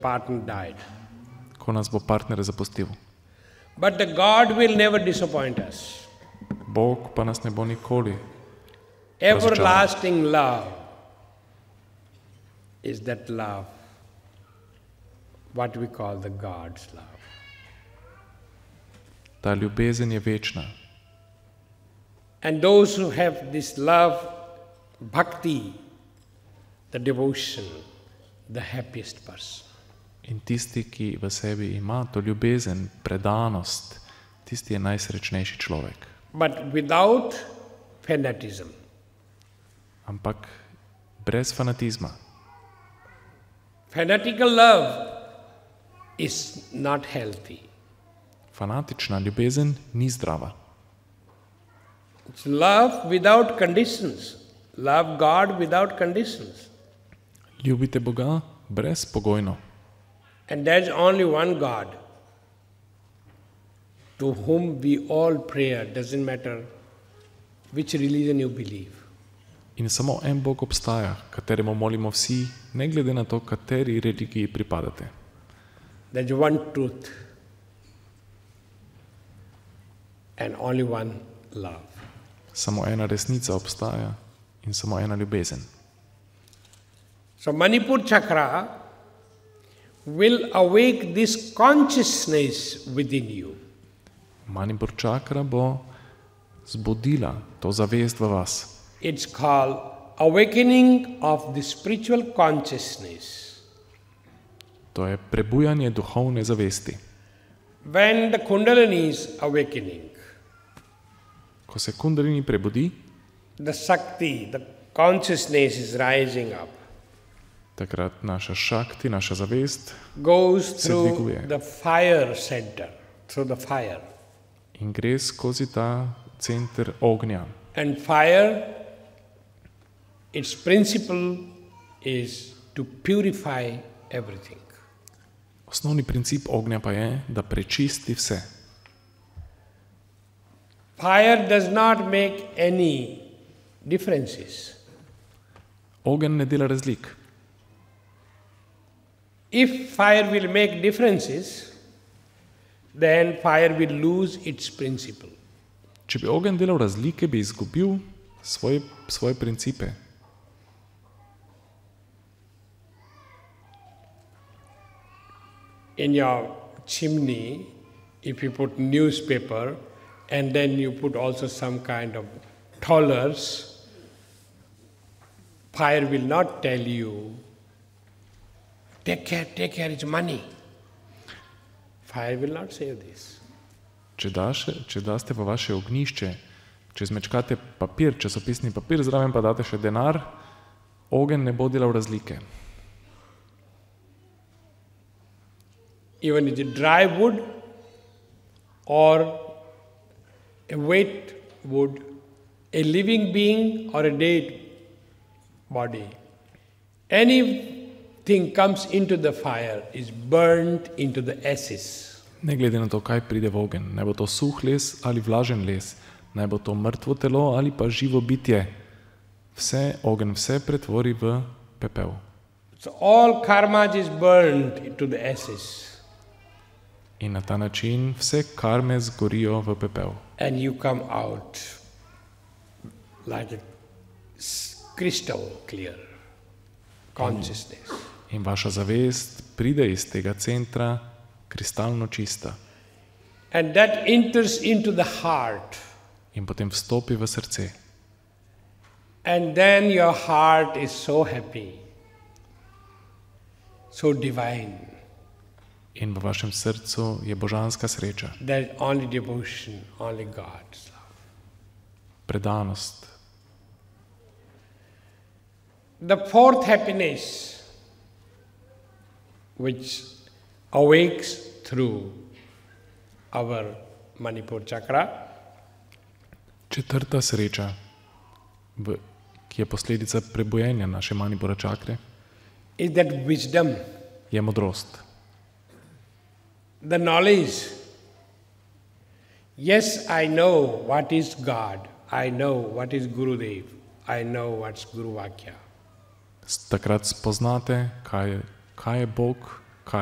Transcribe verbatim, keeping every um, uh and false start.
partner died. Ko nas bo partner zapustil. But the God will never disappoint us. Bog pa nas ne bo nikoli. Everlasting love is that love, what we call the God's love. Ta ljubezen je večna. And those who have this love, bhakti, the devotion, the happiest person. In tisti, ki v sebi ima to ljubezen, predanost, tisti je najsrečnejši človek. But without fanatism. Ampak brez fanatizma. Fanatical love is not healthy. Fanatična ljubezen ni zdrava. It's love without conditions. Love God without conditions. Ljubite Boga brezpogojno. And there's only one God to whom we all pray, doesn't matter which religion you believe. In samo en Bog obstaja, kateremu molimo vsi, ne glede na to, kateri religiji pripadate. There's one truth and only one love. Samo ena resnica obstaja in samo ena ljubezen. So Manipur Chakra will awake this consciousness within you. Manipur čakra bo zbudila to zavest v vas. It's called awakening of the spiritual consciousness. To je prebujanje duhovne zavesti. When the Kundalini is awakening, Ko se kundalini prebudi, the Shakti, the consciousness is rising up, takrat naša šakti, naša zavest goes se through dviguje the fire center, through the fire. in gre skozi ta center ognja. And fire, its principle is to purify everything. Osnovni princip ognja pa je, da prečisti vse. Fire does not make any differences. Ogenj ne dela razlik. If fire will make differences, then fire will lose its principle. Če bi ogenj delal razlike, bi izgubil svoje, svoje principe. In your chimney, if you put newspaper and then you put also some kind of dollars, fire will not tell you, take care, take care, it's money. Fire will not say this. Če, daše, če daste v vaše ognišče, če zmečkate papir, časopisni papir, zraven pa date še denar, ogenj ne bo delal razlike. Even if it's dry wood or a wet wood, a living being or a dead body, anything comes into the fire is burnt into the ashes. Ne glede na to, kaj pride v ogenj, naj bo to suh les ali vlažen les, naj bo to mrtvo telo ali pa živo bitje, vse ogenj vse pretvori v pepel. So all karma is burnt into the ashes. In na ta način vse karme zgorijo v pepel. And you come out like a crystal clear consciousness. In vaša zavest pride iz tega centra kristalno čista. And that enters into the heart. In potem vstopi v srce. And then your heart is so happy, so divine. In v vašem srcu je božanska sreča. There is only devotion, only God's love. Predanost. The fourth happiness, which awakes through our Manipur chakra, Četrta sreča, v, ki je posledica prebujenja naše Manipura čakre, is that wisdom, je modrost. the knowledge. Yes, I know what is God. I know what is Gurudev. I know what's Guru Vakya. Takrat spoznate, kaj je, kaj je Bog,